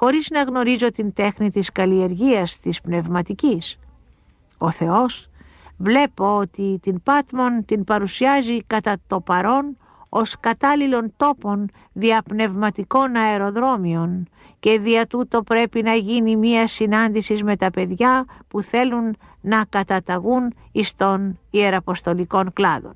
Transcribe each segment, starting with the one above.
χωρίς να γνωρίζω την τέχνη της καλλιεργίας της πνευματικής. Ο Θεός βλέπω ότι την Πάτμον την παρουσιάζει κατά το παρόν ως κατάλληλων τόπων διαπνευματικών αεροδρόμιων και δια τούτο πρέπει να γίνει μία συνάντηση με τα παιδιά που θέλουν να καταταγούν εις των ιεραποστολικών κλάδων.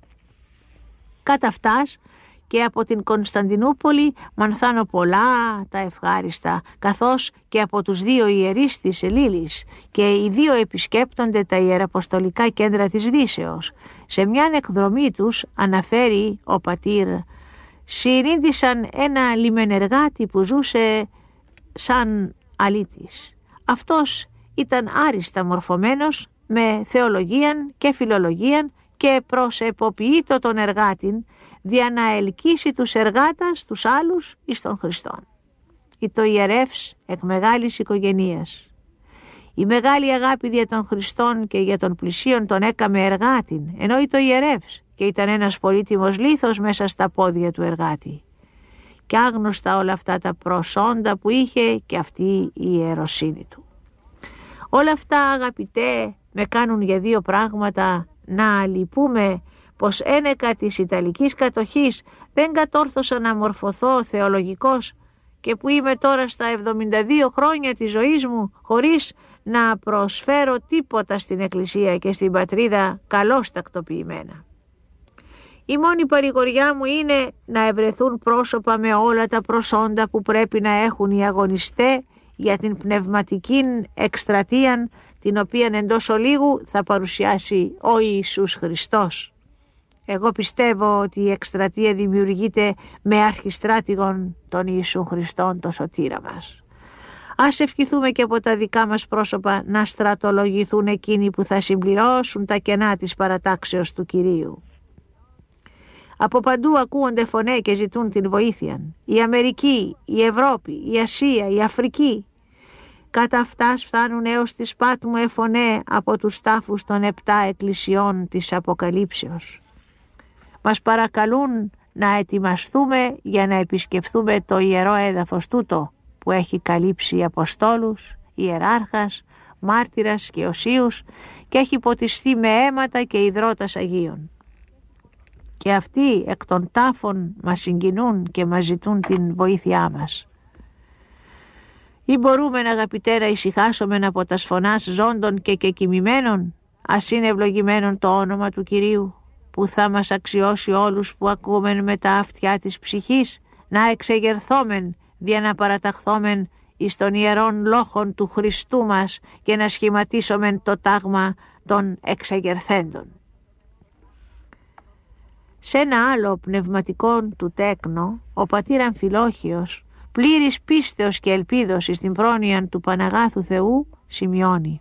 Κατά αυτάς και από την Κωνσταντινούπολη μανθάνω πολλά τα ευχάριστα, καθώς και από τους δύο ιερείς της Ελλήλης, και οι δύο επισκέπτονται τα ιεραποστολικά κέντρα της Δύσεως. Σε μιαν εκδρομή τους αναφέρει ο πατήρ, συνήντησαν ένα λιμενεργάτη που ζούσε σαν αλήτης. Αυτός ήταν άριστα μορφωμένος με θεολογίαν και φιλολογίαν και προσεποποιείτο τον εργάτην δια να ελκύσει τους εργάτας τους άλλους εις τον Χριστόν. Ήτο ιερεύς εκ μεγάλης οικογενείας. Η μεγάλη αγάπη δια των Χριστών και για τον πλησίον τον έκαμε εργάτην, ενώ ήτο ιερεύς και ήταν ένας πολύτιμος λίθος μέσα στα πόδια του εργάτη. Και άγνωστα όλα αυτά τα προσόντα που είχε και αυτή η ιεροσύνη του. Όλα αυτά, αγαπητέ, με κάνουν για δύο πράγματα να λυπούμε πως ένεκα της Ιταλικής κατοχής δεν κατόρθωσα να μορφωθώ θεολογικός και που είμαι τώρα στα 72 χρόνια της ζωής μου χωρίς να προσφέρω τίποτα στην Εκκλησία και στην πατρίδα καλώς τακτοποιημένα. Η μόνη παρηγοριά μου είναι να ευρεθούν πρόσωπα με όλα τα προσόντα που πρέπει να έχουν οι αγωνιστές για την πνευματική εκστρατεία την οποία εντός ολίγου θα παρουσιάσει ο Ιησούς Χριστός. Εγώ πιστεύω ότι η εκστρατεία δημιουργείται με αρχιστράτηγον τον Ιησού Χριστόν, το σωτήρα μας. Ας ευχηθούμε και από τα δικά μας πρόσωπα να στρατολογηθούν εκείνοι που θα συμπληρώσουν τα κενά της παρατάξεως του Κυρίου. Από παντού ακούονται φωνές και ζητούν την βοήθεια. Η Αμερική, η Ευρώπη, η Ασία, η Αφρική. Κατά αυτάς φτάνουν έως τις Πάτμου φωνές από τους τάφους των 7 εκκλησιών της Αποκαλύψεως. Μας παρακαλούν να ετοιμαστούμε για να επισκεφθούμε το ιερό έδαφος τούτο που έχει καλύψει Αποστόλους, ιεράρχας, μάρτυρας και οσίους και έχει ποτιστεί με αίματα και υδρότας Αγίων. Και αυτοί εκ των τάφων μας συγκινούν και μας ζητούν την βοήθειά μας. Ή μπορούμε, αγαπητέ, να ησυχάσουμε από τα φωνάς ζώντων και κεκοιμημένων, ας είναι ευλογημένον το όνομα του Κυρίου, που θα μας αξιώσει όλους που ακούμεν με τα αυτιά της ψυχής, να εξεγερθόμεν δια να παραταχθόμεν εις των ιερών λόγων του Χριστού μας και να σχηματίσομεν το τάγμα των εξεγερθέντων. Σε ένα άλλο πνευματικό του τέκνο, ο πατήρ Αμφιλόχιος, πλήρης πίστεως και ελπίδος εις την πρόνοιαν του Παναγάθου Θεού, σημειώνει: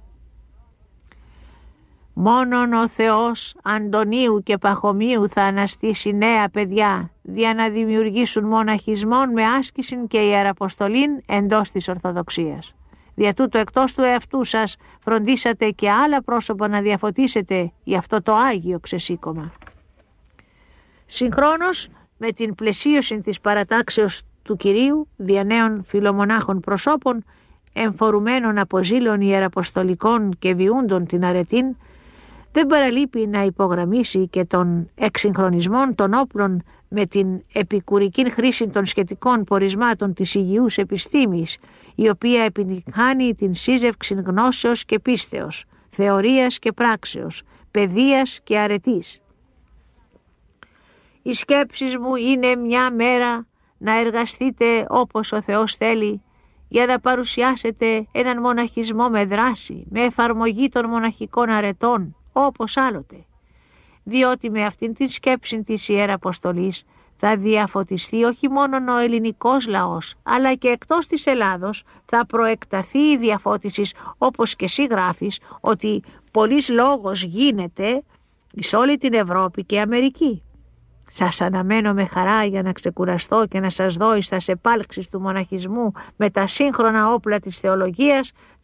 «Μόνον ο Θεός Αντωνίου και Παχωμίου θα αναστήσει νέα παιδιά, δια να δημιουργήσουν μοναχισμόν με άσκηση και ιεραποστολήν εντός της Ορθοδοξίας. Δια τούτο εκτός του εαυτού σας φροντίσατε και άλλα πρόσωπα να διαφωτίσετε για αυτό το Άγιο ξεσήκωμα». Συγχρόνως με την πλαισίωση της παρατάξεως του Κυρίου δια νέων φιλομονάχων προσώπων, εμφορουμένων από ζήλων ιεραποστολικών και βιούντων την αρετήν, δεν παραλείπει να υπογραμμίσει και τον εξυγχρονισμό των όπλων με την επικουρική χρήση των σχετικών πορισμάτων της υγιούς επιστήμης, η οποία επιτυγχάνει την σύζευξη γνώσεως και πίστεως, θεωρίας και πράξεως, παιδείας και αρετής. Οι σκέψεις μου είναι μια μέρα να εργαστείτε όπως ο Θεός θέλει για να παρουσιάσετε έναν μοναχισμό με δράση, με εφαρμογή των μοναχικών αρετών, όπως άλλοτε. Διότι με αυτήν την σκέψη της Ιεραποστολής θα διαφωτιστεί όχι μόνο ο ελληνικός λαός, αλλά και εκτός της Ελλάδος θα προεκταθεί η διαφώτιση, όπως και εσύ γράφεις, ότι πολλής λόγος γίνεται σε όλη την Ευρώπη και Αμερική. Σας αναμένω με χαρά για να ξεκουραστώ και να σας δω εις τας επάλξεις του μοναχισμού με τα σύγχρονα όπλα της θεολογίας,